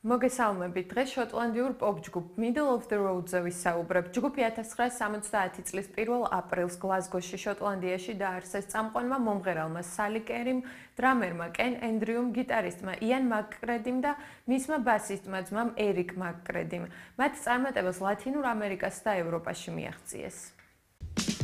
მოგესალმებით. დღეს შოტლანდიურ პოპ ჯგუფ Middle of the Road-ზე ვისაუბრებ. ჯგუფი 1970 წლის 1 აპრილს გლაზგოში, შოტლანდიაში დაარსეს წამყვანმა მომღერალმა სალი კერიმ, დრამერმა კენ ენდრიუმ, გიტარისტმა იან მაკკრედიმ და მისმა ბასისტმა ძმამ ერიკ მაკკრედიმ. მათ წარმატებას ლათინურ ამერიკასა და ევროპაში მიაღწიეს.